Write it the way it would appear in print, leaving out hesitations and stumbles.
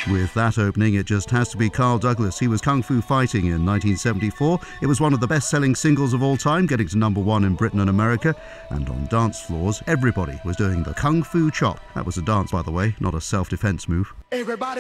With that opening, it just has to be Carl Douglas. He was Kung Fu Fighting in 1974. It was one of the best-selling singles of all time, getting to #1 in Britain and America. And on dance floors, everybody was doing the Kung Fu Chop. That was a dance, by the way, not a self-defense move. Everybody